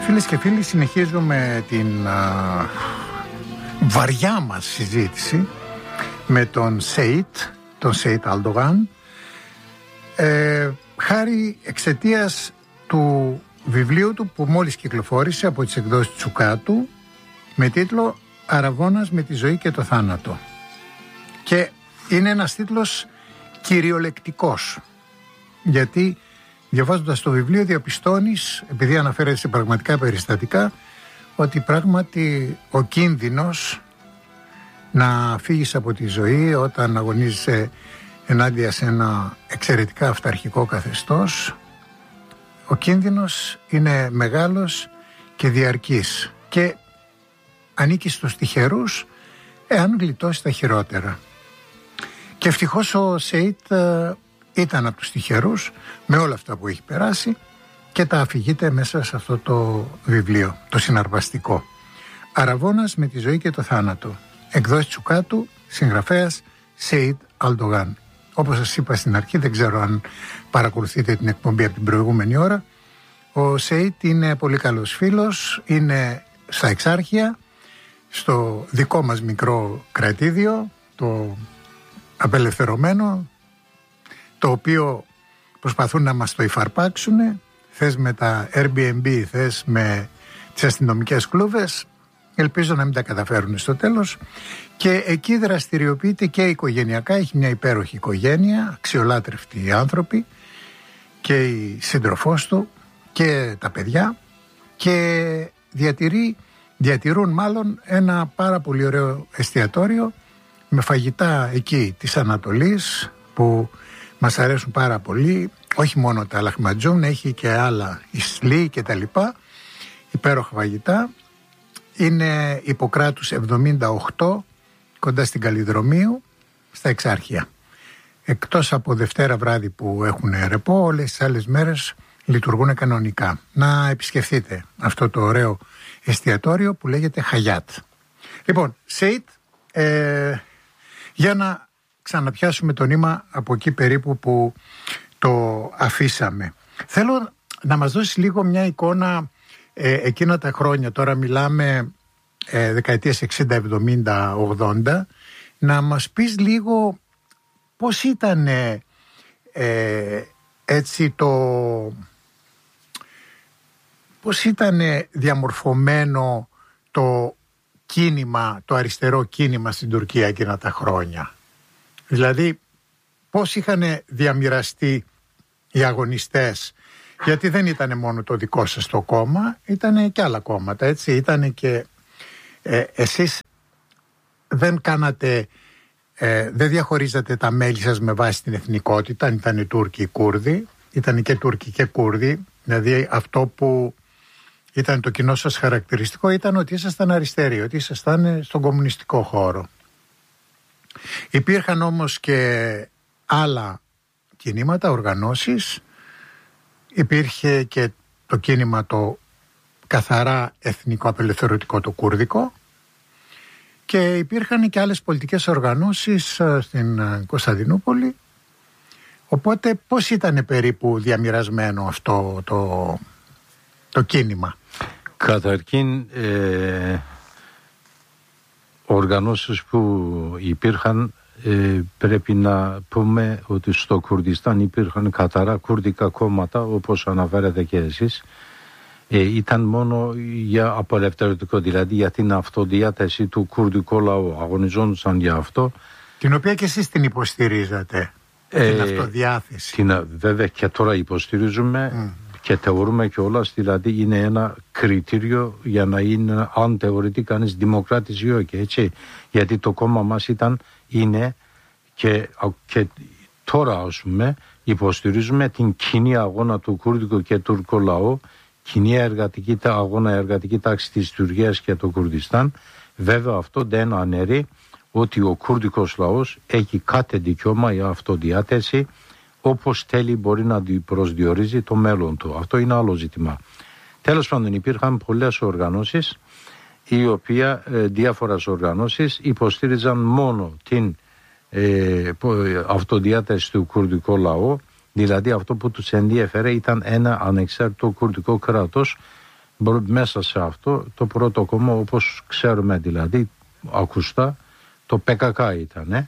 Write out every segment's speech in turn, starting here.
Φίλες και φίλοι, συνεχίζουμε την βαριά μας συζήτηση με τον Σεϊτ Αλντογάν, χάρη εξαιτίας του βιβλίου του που μόλις κυκλοφόρησε από τις εκδόσεις Τσουκάτου με τίτλο «Αραβώνας με τη ζωή και το θάνατο». Και είναι ένας τίτλος κυριολεκτικός, γιατί διαβάζοντας το βιβλίο διαπιστώνεις, επειδή αναφέρεται σε πραγματικά περιστατικά, ότι πράγματι ο κίνδυνος να φύγεις από τη ζωή όταν αγωνίζεσαι ενάντια σε ένα εξαιρετικά αυταρχικό καθεστώς, ο κίνδυνος είναι μεγάλος και διαρκής και ανήκει στους τυχερούς εάν γλιτώσει τα χειρότερα. Και ευτυχώς ο Σεϊτ ήταν από τους τυχερούς με όλα αυτά που έχει περάσει και τα αφηγείται μέσα σε αυτό το βιβλίο, το συναρπαστικό. «Αραβώνας με τη ζωή και το θάνατο». Εκδόσεις Τσουκάτου, συγγραφέας Σεϊτ Αλντογάν. Όπως σας είπα στην αρχή, δεν ξέρω αν παρακολουθείτε την εκπομπή από την προηγούμενη ώρα, ο Σεϊτ είναι πολύ καλός φίλος, είναι στα Εξάρχεια, στο δικό μας μικρό κρατήδιο, το απελευθερωμένο, το οποίο προσπαθούν να μας το υφαρπάξουν, θες με τα Airbnb, θες με τις αστυνομικές κλούβες, ελπίζω να μην τα καταφέρουν στο τέλος. Και εκεί δραστηριοποιείται και οικογενειακά, έχει μια υπέροχη οικογένεια, αξιολάτρευτοι άνθρωποι και η σύντροφός του και τα παιδιά, και διατηρούν μάλλον ένα πάρα πολύ ωραίο εστιατόριο με φαγητά εκεί της Ανατολής που μας αρέσουν πάρα πολύ, όχι μόνο τα λαχματζούν, έχει και άλλα, ισλί και τα λοιπά, υπέροχα φαγητά. Είναι Ιπποκράτους 78, κοντά στην Καλλιδρομίου, στα Εξάρχεια. Εκτός από Δευτέρα βράδυ που έχουν ρεπό, όλες τις άλλες μέρες λειτουργούν κανονικά. Να επισκεφθείτε αυτό το ωραίο εστιατόριο που λέγεται Χαγιάτ. Λοιπόν, Σεϊτ, για να ξαναπιάσουμε το νήμα από εκεί περίπου που το αφήσαμε. Θέλω να μας δώσει λίγο μια εικόνα εκείνα τα χρόνια, τώρα μιλάμε δεκαετίες 60, 70, 80, να μας πεις λίγο πώς ήταν έτσι πώς ήταν διαμορφωμένο το κίνημα, το αριστερό κίνημα στην Τουρκία εκείνα τα χρόνια. Δηλαδή πώς είχαν διαμοιραστεί οι αγωνιστές, γιατί δεν ήταν μόνο το δικό σας το κόμμα, ήταν και άλλα κόμματα, έτσι, ήταν και εσείς δεν κάνατε, δεν διαχωρίζατε τα μέλη σας με βάση την εθνικότητα, αν ήταν Τούρκοι ή Κούρδοι, ήταν και Τούρκοι και Κούρδοι, δηλαδή αυτό που ήταν το κοινό σας χαρακτηριστικό ήταν ότι ήσασταν αριστεροί, ότι ήσασταν στον κομμουνιστικό χώρο. Υπήρχαν όμως και άλλα κινήματα, οργανώσεις. Υπήρχε και το κίνημα το καθαρά εθνικό απελευθερωτικό, το κουρδικό, και υπήρχαν και άλλες πολιτικές οργανώσεις στην Κωνσταντινούπολη. Οπότε πώς ήταν περίπου διαμοιρασμένο αυτό το κίνημα? Καταρχήν οργανώσεις που υπήρχαν, πρέπει να πούμε ότι στο Κουρδιστάν υπήρχαν καθαρά κουρδικά κόμματα, όπως αναφέρετε και εσείς. Ήταν μόνο για απελευθερωτικό, δηλαδή για την αυτοδιάθεση του κουρδικού λαού, αγωνιζόντουσαν για αυτό. Την οποία και εσείς την υποστηρίζατε, την αυτοδιάθεση. Βέβαια και τώρα υποστηρίζουμε και θεωρούμε κιόλας, δηλαδή είναι ένα κριτήριο για να είναι, αν θεωρείται κανείς δημοκράτης ή όχι, έτσι. Γιατί το κόμμα μας είναι και τώρα, ας πούμε, υποστηρίζουμε την κοινή αγώνα του κουρδικού και τουρκικού λαού, κοινή εργατική τάξη της Τουρκίας και του Κουρδιστάν. Βέβαια αυτό δεν αναιρεί ότι ο κουρδικός λαός έχει κάθε δικαίωμα για αυτοδιάθεση, όπως θέλει μπορεί να προσδιορίζει το μέλλον του. Αυτό είναι άλλο ζήτημα. Τέλος πάντων, υπήρχαν πολλές οργανώσεις, οι οποίες διάφορες οργανώσεις υποστήριζαν μόνο την αυτοδιάθεση του κουρδικού λαού. Δηλαδή αυτό που τους ενδιαφέρε ήταν ένα ανεξάρτητο κουρδικό κράτος, Μέσα σε αυτό το πρώτο κόμμα, όπως ξέρουμε δηλαδή ακουστά, το ΠΚΚ ήταν.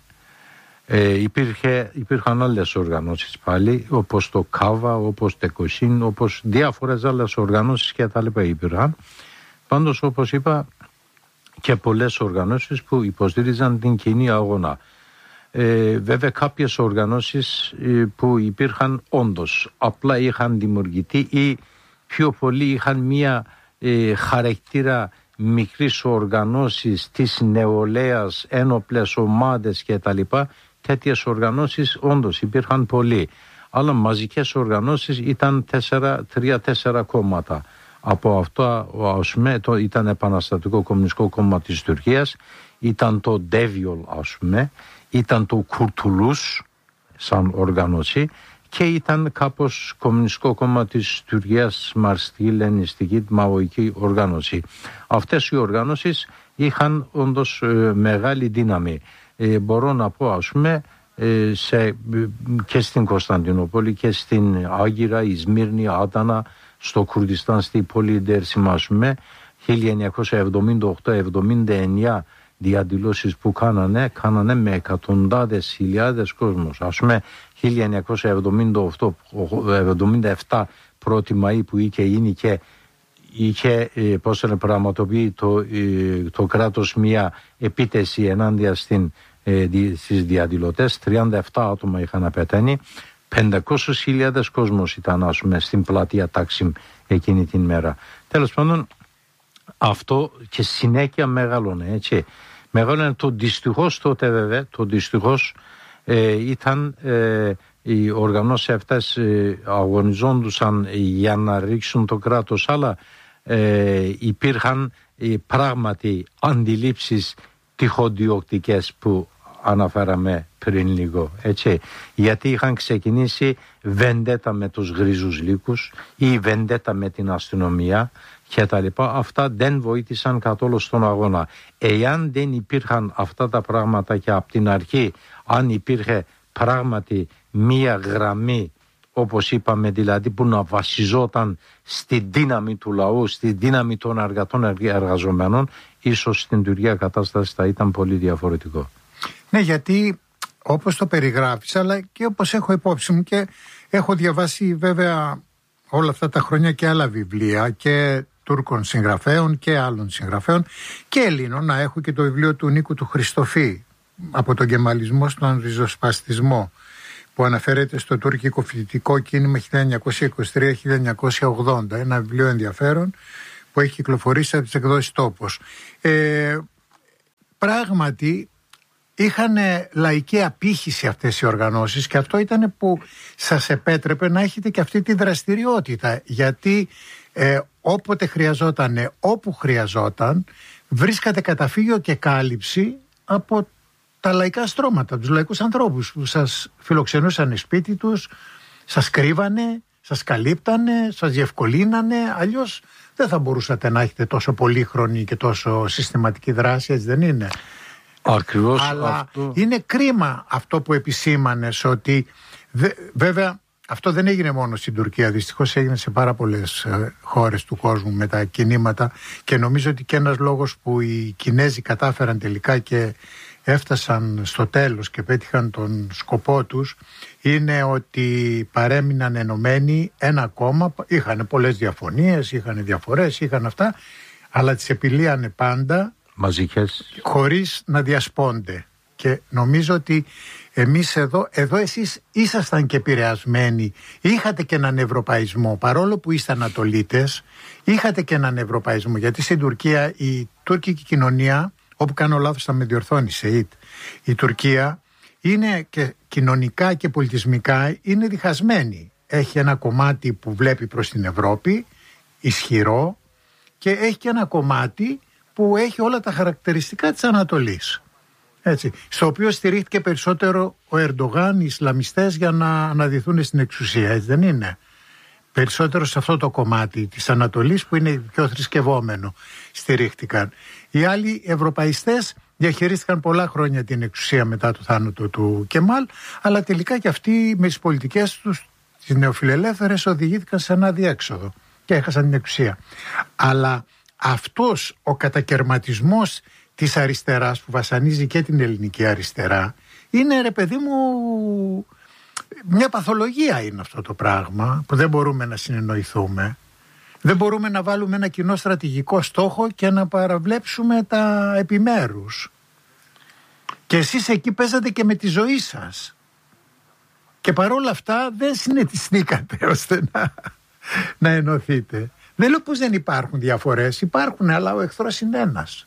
Υπήρχαν άλλες οργανώσεις πάλι, όπως το ΚΑΒΑ, όπως το ΚΟΣΥΝ, όπως διάφορες άλλες οργανώσεις και τα λοιπά υπήρχαν. Πάντως, όπως είπα, και πολλές οργανώσεις που υποστήριζαν την κοινή αγώνα. Βέβαια κάποιες οργανώσεις που υπήρχαν όντως απλά είχαν δημιουργηθεί ή πιο πολλοί είχαν μία χαρακτήρα μικρής οργανώσεις της νεολαίας, ένοπλες ομάδες κτλ. Τέτοιες οργανώσεις όντως υπήρχαν πολλοί. Αλλά μαζικές οργανώσεις ήταν 3-4 κόμματα. Από αυτό ήταν Επαναστατικό Κομμουνιστικό Κόμμα της Τουρκίας, ήταν το Ντέβιολ ήταν το Κουρτουλούς σαν οργάνωση και ήταν κάπως Κομμουνιστικό Κόμμα της Τουρκίας, μαρξιστική, λενινιστική, μαοϊκή οργάνωση. Αυτές οι οργανώσεις είχαν όντως μεγάλη δύναμη. Μπορώ να πω και στην Κωνσταντινούπολη και στην Άγκυρα, η Σμύρνη, Άτανα, στο Κουρδιστάν, στη πόλη Ντέρσιμ, 1978-79 διαδηλώσεις που κάνανε με εκατοντάδες χιλιάδες κόσμος. 1978-77 1η Μαΐου που είχε πραγματοποιεί το κράτος μια επίθεση ενάντια στις διαδηλωτές. 37 άτομα είχαν πεθάνει. 500.000 κόσμος ήταν στην πλατεία Τάξιμ εκείνη την μέρα. Τέλος πάντων, αυτό και συνέχεια μεγάλωνε, έτσι. Μεγάλωνε το δυστυχώς τότε, βέβαια, ήταν οι οργανώσεις αυτές αγωνιζόντουσαν για να ρίξουν το κράτος, αλλά υπήρχαν πράγματι αντιλήψεις τυχοδιοκτικές που αναφέραμε πριν λίγο, έτσι. Γιατί είχαν ξεκινήσει βεντέτα με τους γρίζους λύκους ή βεντέτα με την αστυνομία και τα λοιπά. Αυτά δεν βοήθησαν καθόλου στον αγώνα. Εάν δεν υπήρχαν αυτά τα πράγματα και από την αρχή, αν υπήρχε πράγματι μία γραμμή, όπως είπαμε, δηλαδή που να βασιζόταν στη δύναμη του λαού, στη δύναμη των εργαζομένων, ίσως στην Τουρκία κατάσταση θα ήταν πολύ διαφορετικό. Ναι, γιατί όπως το περιγράφεις, αλλά και όπως έχω υπόψη μου και έχω διαβάσει βέβαια όλα αυτά τα χρόνια και άλλα βιβλία και Τούρκων συγγραφέων και άλλων συγγραφέων και Ελλήνων, να έχω και το βιβλίο του Νίκου του Χριστοφή, από τον κεμαλισμό στον ριζοσπαστισμό, που αναφέρεται στο τουρκικό φοιτητικό κίνημα 1923-1980, ένα βιβλίο ενδιαφέρον που έχει κυκλοφορήσει από τις εκδόσεις Τόπος. Πράγματι είχαν λαϊκή απήχηση αυτές οι οργανώσεις και αυτό ήταν που σας επέτρεπε να έχετε και αυτή τη δραστηριότητα, γιατί όποτε χρειαζόταν, όπου χρειαζόταν, βρίσκατε καταφύγιο και κάλυψη από τα λαϊκά στρώματα, τους λαϊκούς ανθρώπους που σας φιλοξενούσαν σπίτι τους, σας κρύβανε, σας καλύπτανε, σας διευκολύνανε. Αλλιώς δεν θα μπορούσατε να έχετε τόσο πολύχρονη και τόσο συστηματική δράση, έτσι δεν είναι? Ακριβώς. Αλλά αυτό είναι κρίμα αυτό που επισήμανες, ότι βέβαια αυτό δεν έγινε μόνο στην Τουρκία, δυστυχώς έγινε σε πάρα πολλές χώρες του κόσμου με τα κινήματα, και νομίζω ότι και ένας λόγος που οι Κινέζοι κατάφεραν τελικά και έφτασαν στο τέλος και πέτυχαν τον σκοπό τους είναι ότι παρέμειναν ενωμένοι, ένα κόμμα, είχαν πολλές διαφωνίες, είχαν διαφορές, είχαν αυτά, αλλά τις επιλύανε πάντα μαζικές, χωρίς να διασπώνται. Και νομίζω ότι εμείς εδώ εσείς ήσασταν και επηρεασμένοι, είχατε και έναν ευρωπαϊσμό, παρόλο που είστε Ανατολίτες, είχατε και έναν ευρωπαϊσμό, γιατί στην Τουρκία η τουρκική κοινωνία, όπου κάνω λάθος θα με διορθώνει Σεΐτ, η Τουρκία είναι και κοινωνικά και πολιτισμικά είναι διχασμένη. Έχει ένα κομμάτι που βλέπει προς την Ευρώπη, ισχυρό, και έχει και ένα κομμάτι που έχει όλα τα χαρακτηριστικά της Ανατολής. Έτσι, στο οποίο στηρίχθηκε περισσότερο ο Ερντογάν, οι Ισλαμιστές, για να αναδυθούν στην εξουσία, έτσι δεν είναι? Περισσότερο σε αυτό το κομμάτι της Ανατολής που είναι πιο θρησκευόμενο στηρίχτηκαν. Οι άλλοι ευρωπαϊστές διαχειρίστηκαν πολλά χρόνια την εξουσία μετά το θάνατο του Κεμάλ, αλλά τελικά και αυτοί με τις πολιτικές τους, τις νεοφιλελεύθερες, οδηγήθηκαν σε ένα αδιέξοδο. και έχασαν την εξουσία. Αλλά αυτός ο κατακερματισμός της αριστεράς που βασανίζει και την ελληνική αριστερά είναι, ρε παιδί μου, μια παθολογία είναι αυτό το πράγμα που δεν μπορούμε να συνεννοηθούμε. Δεν μπορούμε να βάλουμε ένα κοινό στρατηγικό στόχο και να παραβλέψουμε τα επιμέρους. Και εσείς εκεί παίζατε και με τη ζωή σας. Και παρόλα αυτά δεν συνετιστήκατε ώστε να ενωθείτε. Δεν λέω πως δεν υπάρχουν διαφορές, υπάρχουν, αλλά ο εχθρός είναι ένας.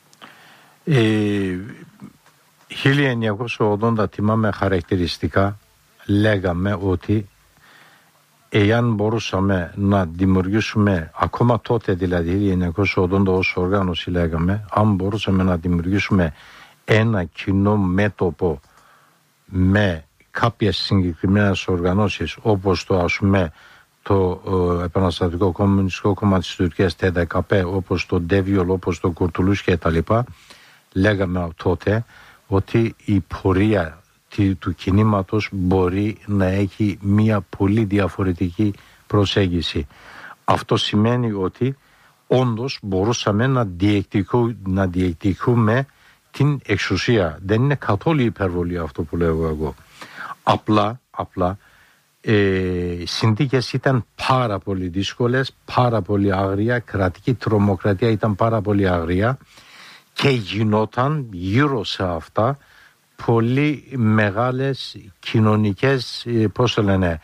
1980 θυμάμαι χαρακτηριστικά λέγαμε ότι εάν μπορούσαμε να δημιουργήσουμε, ακόμα τότε δηλαδή 1980 ως οργάνωση λέγαμε, αν μπορούσαμε να δημιουργήσουμε ένα κοινό μέτωπο με κάποιες συγκεκριμένες οργανώσεις, όπως το, ας πούμε, το Επαναστατικό Κομμουνιστικό Κόμμα της Τουρκίας ΤΔΚΠ, όπως το Ντέβιολ, όπως το Κουρτουλούς και τα λοιπά, λέγαμε τότε ότι η πορεία του κινήματος μπορεί να έχει μια πολύ διαφορετική προσέγγιση. Αυτό σημαίνει ότι όντως μπορούσαμε να διεκδικούμε την εξουσία. Δεν είναι καθόλου υπερβολή αυτό που λέω εγώ. Απλά συνθήκες ήταν πάρα πολύ δύσκολες, πάρα πολύ άγρια, κρατική τρομοκρατία ήταν πάρα πολύ άγρια και γινόταν γύρω σε αυτά πολύ μεγάλες κοινωνικές, πώς το λένε,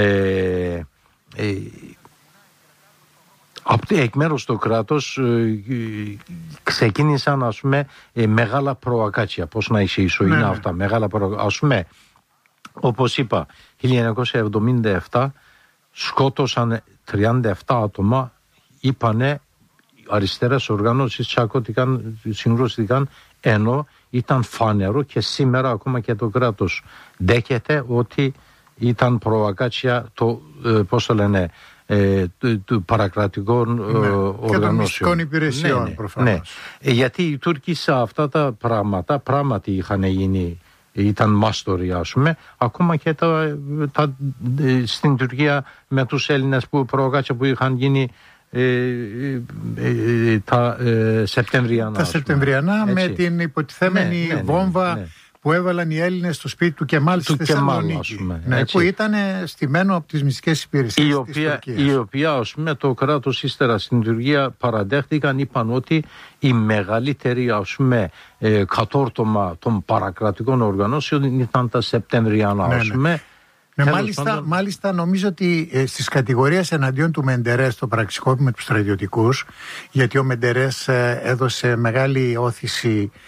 εκ μέρους του κράτους ξεκίνησαν, ας πούμε, μεγάλα προακάτσια. Πώς να ισχύσω, είναι αυτά, μεγάλα προακάτσια. Ας πούμε, όπως είπα, 1977 σκότωσαν 37 άτομα, είπανε αριστερές οργανώσεις τσακώθηκαν, συγκρούστηκαν, ενώ ήταν φανερό και σήμερα ακόμα και το κράτος δέχεται ότι ήταν προακάτσια το, πώς το λένε, του παρακρατικών οργανώσεων. Και των μυστικών υπηρεσιών, προφανώς. Ναι. Γιατί οι Τούρκοι σε αυτά τα πράγματα πράγματι είχαν γίνει, ήταν μάστοροι, ας πούμε, ακόμα και στην Τουρκία με τους Έλληνες που προακάτσια που είχαν γίνει τα Σεπτεμβριανά. Τα Σεπτεμβριανά, με την υποτιθέμενη βόμβα που έβαλαν οι Έλληνες στο σπίτι του Κεμάλ στη Θεσσαλονίκη. Που ήταν στημένο από τις μυστικές υπηρεσίες της Τουρκίας. Η οποία, ας πούμε, το κράτος ύστερα στην Τουρκία παραδέχτηκαν, είπαν ότι η μεγαλύτερη, ας πούμε, κατόρτωμα των παρακρατικών οργανώσεων ήταν τα Σεπτεμβριανά, ας πούμε. Μάλιστα νομίζω ότι στις κατηγορίες εναντίον του Μεντερές το πραξικόπημα με τους στρατιωτικούς, γιατί ο Μεντερές έδωσε μεγάλη όθηση